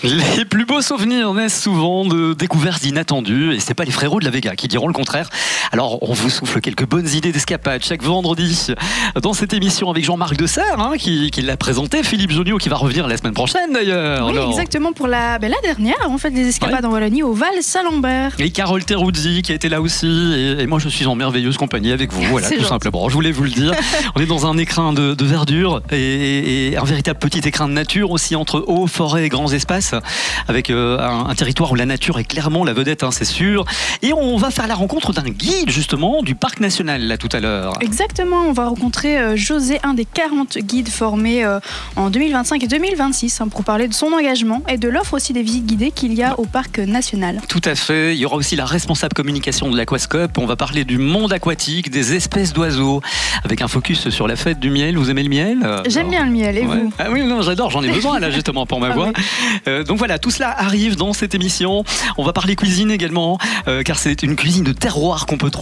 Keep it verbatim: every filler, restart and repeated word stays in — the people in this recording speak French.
Les plus beaux souvenirs naissent souvent de découvertes inattendues et c'est pas les frérots de la Vega qui diront le contraire. Alors on vous souffle quelques bonnes idées d'escapade chaque vendredi dans cette émission avec Jean-Marc Desserre hein, qui, qui l'a présenté, Philippe Joniot qui va revenir la semaine prochaine d'ailleurs. Oui, Alors, exactement pour la, ben, la dernière, on fait des escapades ouais. en Wallonie au Val-Saint-Lambert. Et Carole Teruzzi qui a été là aussi et, et moi je suis en merveilleuse compagnie avec vous, voilà tout gentil. simplement, je voulais vous le dire. On est dans un écrin de, de verdure et, et, et un véritable petit écrin de nature aussi entre eau, forêt et grands espaces avec euh, un, un territoire où la nature est clairement la vedette, hein, c'est sûr. Et on va faire la rencontre d'un guide justement du parc national là tout à l'heure. Exactement, on va rencontrer euh, José, un des quarante guides formés euh, en deux mille vingt-cinq et deux mille vingt-six hein, pour parler de son engagement et de l'offre aussi des visites guidées qu'il y a au parc national. Tout à fait, il y aura aussi la responsable communication de l'Aquascope, on va parler du monde aquatique, des espèces d'oiseaux, avec un focus sur la fête du miel. Vous aimez le miel? J'aime bien le miel, et ouais. vous? Ah oui, non, j'adore, j'en ai besoin là justement pour ma voix. Ah oui. euh, donc voilà, tout cela arrive dans cette émission. On va parler cuisine également, euh, car c'est une cuisine de terroir qu'on peut trouver